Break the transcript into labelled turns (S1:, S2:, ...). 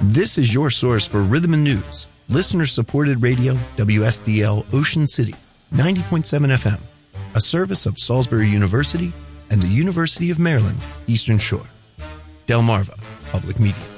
S1: This is your source for rhythm and news. Listener-supported radio, WSDL Ocean City, 90.7 FM, a service of Salisbury University and the University of Maryland, Eastern Shore. Delmarva Public Media.